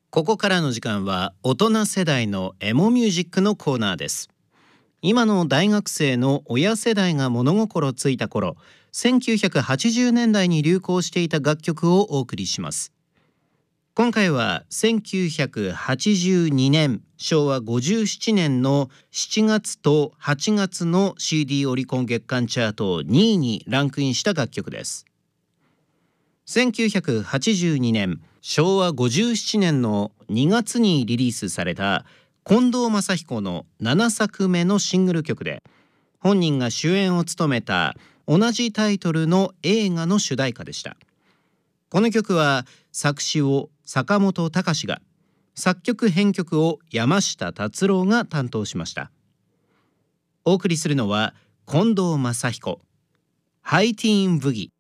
ここからの時間は大人世代のエモミュージックのコーナーです。今の大学生の親世代が物心ついた頃、1980年代に流行していた楽曲をお送りします。今回は1982年昭和57年の7月と8月の CD オリコン月間チャート2位にランクインした楽曲です。1982年昭和57年の2月にリリースされた近藤真彦の7作目のシングル曲で、本人が主演を務めた同じタイトルの映画の主題歌でした。この曲は作詞を坂本隆が、作曲編曲を山下達郎が担当しました。お送りするのは近藤真彦、ハイティーンブギ。